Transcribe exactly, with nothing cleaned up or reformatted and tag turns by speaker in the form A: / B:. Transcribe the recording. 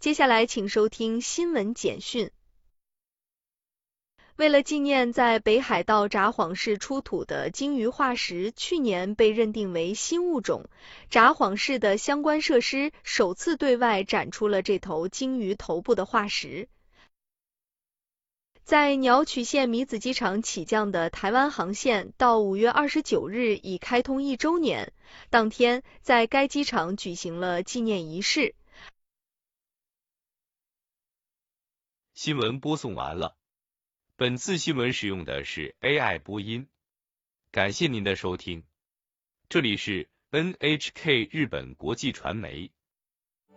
A: 接下来请收听新闻简讯。为了纪念在北海道札幌市出土的鲸鱼化石去年被认定为新物种，札幌市的相关设施首次对外展出了这头鲸鱼头部的化石。在鸟取县米子机场起降的台湾航线到五月二十九日已开通一周年，当天在该机场举行了纪念仪式。
B: 新闻播送完了。本次新闻使用的是 A I 播音，感谢您的收听。这里是 N H K 日本国际传媒。